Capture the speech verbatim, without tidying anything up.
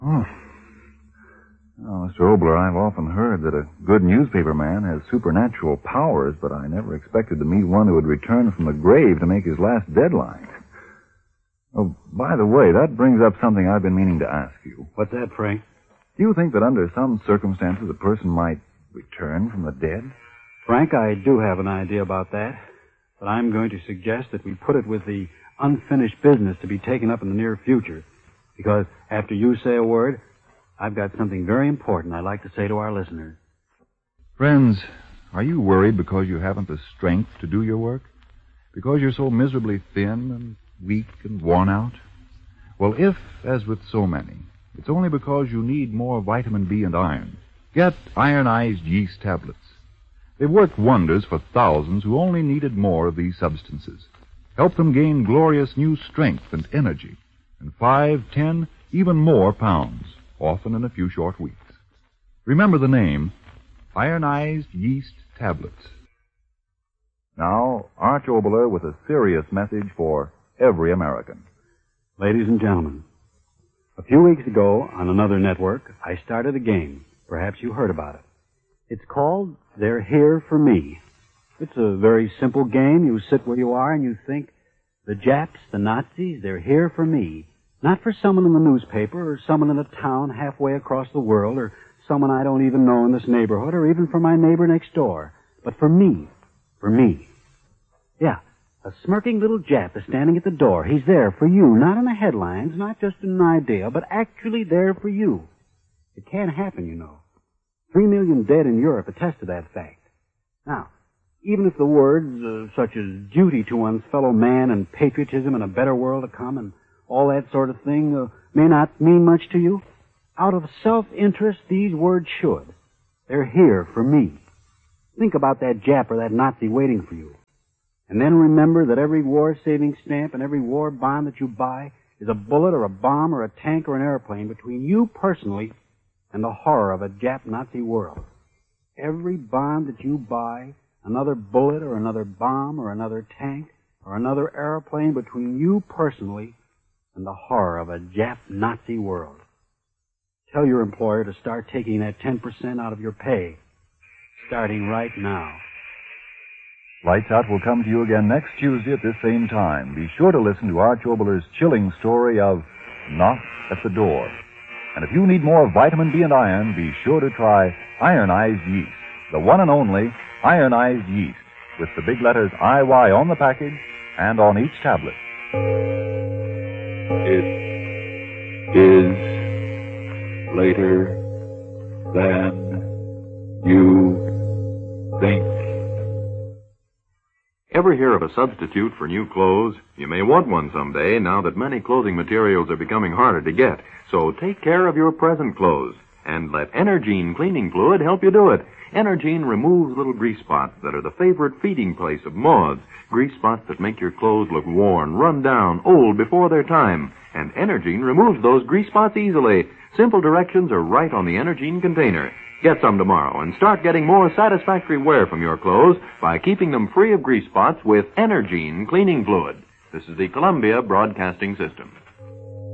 Oh. Oh, Mister Obler, I've often heard that a good newspaper man has supernatural powers, but I never expected to meet one who would return from the grave to make his last deadline. Oh, by the way, that brings up something I've been meaning to ask you. What's that, Frank? Do you think that under some circumstances a person might return from the dead? Frank, I do have an idea about that, but I'm going to suggest that we put it with the unfinished business to be taken up in the near future, because after you say a word, I've got something very important I'd like to say to our listeners. Friends, are you worried because you haven't the strength to do your work? Because you're so miserably thin and weak and worn out? Well, if, as with so many, it's only because you need more vitamin B and iron, get ironized yeast tablets. They've worked wonders for thousands who only needed more of these substances. Help them gain glorious new strength and energy, and five, ten, even more pounds, often in a few short weeks. Remember the name, ironized yeast tablets. Now, Arch Obler with a serious message for every American. Ladies and gentlemen, a few weeks ago on another network, I started a game. Perhaps you heard about it. It's called They're Here for Me. It's a very simple game. You sit where you are and you think, the Japs, the Nazis, they're here for me. Not for someone in the newspaper or someone in a town halfway across the world or someone I don't even know in this neighborhood or even for my neighbor next door. But for me. For me. Yeah, a smirking little Jap is standing at the door. He's there for you, not in the headlines, not just an idea, but actually there for you. It can't happen, you know. Three million dead in Europe attest to that fact. Now, even if the words uh, such as duty to one's fellow man and patriotism and a better world to come and all that sort of thing uh, may not mean much to you, out of self-interest, these words should. They're here for me. Think about that Jap or that Nazi waiting for you. And then remember that every war-saving stamp and every war bond that you buy is a bullet or a bomb or a tank or an airplane between you personally and the horror of a Jap-Nazi world. Every bond that you buy, another bullet or another bomb or another tank or another airplane between you personally and the horror of a Jap-Nazi world. Tell your employer to start taking that ten percent out of your pay, starting right now. Lights Out will come to you again next Tuesday at this same time. Be sure to listen to Arch Obler's chilling story of Knock at the Door. And if you need more vitamin B and iron, be sure to try ironized yeast, the one and only ironized yeast, with the big letters I Y on the package and on each tablet. It is later than you think. Ever hear of a substitute for new clothes? You may want one someday now that many clothing materials are becoming harder to get. So take care of your present clothes and let Energine cleaning fluid help you do it. Energine removes little grease spots that are the favorite feeding place of moths, grease spots that make your clothes look worn, run down, old before their time. And Energine removes those grease spots easily. Simple directions are right on the Energine container. Get some tomorrow and start getting more satisfactory wear from your clothes by keeping them free of grease spots with Energine cleaning fluid. This is the Columbia Broadcasting System.